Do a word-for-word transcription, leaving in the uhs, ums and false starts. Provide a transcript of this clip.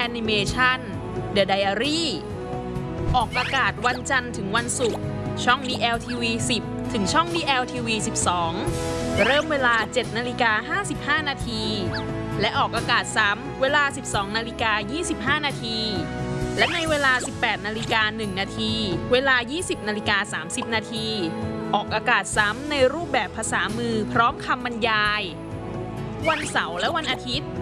แอนิเมชัน The Diary ออกอากาศวันจันทร์ถึงวันศุกร์ช่อง ดี แอล ที วี สิบ ถึงช่อง ดี แอล ที วี สิบสอง เริ่มเวลา เจ็ดนาฬิกาห้าสิบห้านาทีและออกอากาศซ้ำเวลา สิบสองนาฬิกายี่สิบห้านาทีและในเวลา สิบแปดนาฬิกาหนึ่งนาทีเวลา ยี่สิบนาฬิกาสามสิบนาทีออกอากาศซ้ำในรูปแบบภาษามือพร้อมคำบรรยายวันเสาร์และวันอาทิตย์